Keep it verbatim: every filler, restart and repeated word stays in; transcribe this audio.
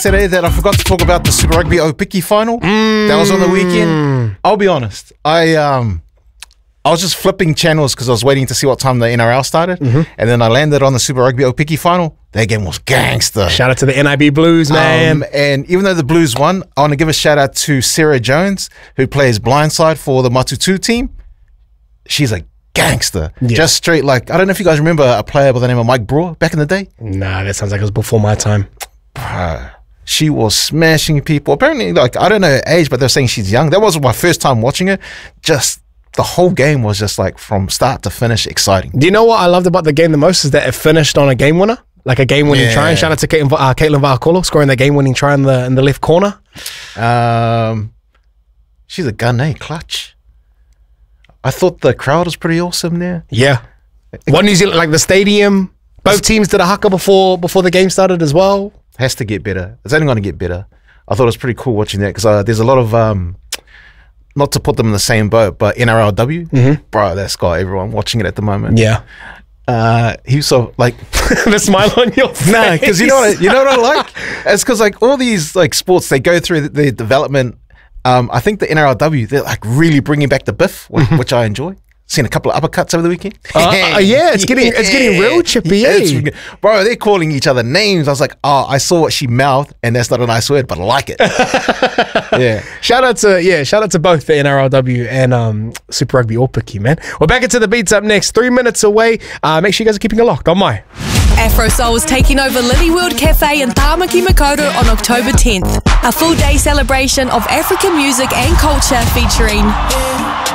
today that I forgot to talk about the Super Rugby Aupiki final. Mm. That was on the weekend. I'll be honest. I um, I was just flipping channels because I was waiting to see what time the N R L started. Mm-hmm. And then I landed on the Super Rugby Aupiki final. That game was gangster. Shout out to the N I B Blues, man. Um, and even though the Blues won, I want to give a shout out to Sarah Jones, who plays blindside for the Matutu team. She's a gangster. Yeah. Just straight like, I don't know if you guys remember a player by the name of Mike Brewer back in the day. Nah, that sounds like it was before my time. Bruh. She was smashing people. Apparently, like, I don't know her age, but they're saying she's young. That wasn't my first time watching her. Just the whole game was just like from start to finish exciting. Do you know what I loved about the game the most is that it finished on a game winner, like a game winning yeah. try. And shout out to Caitlin, uh, Caitlin Vaakolo scoring the game winning try in the in the left corner. Um, she's a gun, eh? Clutch. I thought the crowd was pretty awesome there. Yeah, one New Zealand, like the stadium. Both teams did a haka before before the game started as well. Has to get better. It's only going to get better. I thought it was pretty cool watching that because uh, there's a lot of, um, not to put them in the same boat, but N R L W, mm-hmm. bro, that's got everyone watching it at the moment. Yeah. Uh, he was so like the smile on your face. Nah, because you know what I, you know what I like? It's because like all these like sports, they go through the, the development. Um, I think the N R L W, they're like really bringing back the biff, which, mm-hmm. which I enjoy. Seen a couple of uppercuts over the weekend. Uh, uh, yeah, it's getting yeah. it's getting real chippy. Yeah, it's, bro, they're calling each other names. I was like, oh, I saw what she mouthed, and that's not a nice word, but I like it. Yeah. Shout out to yeah, shout out to both the N R L W and um, Super Rugby Aupiki, man. We're back into the beats up next. Three minutes away. Uh, make sure you guys are keeping it locked on my. Afro Soul is taking over Lily World Cafe in Tāmaki Makaurau on October tenth. A full day celebration of African music and culture featuring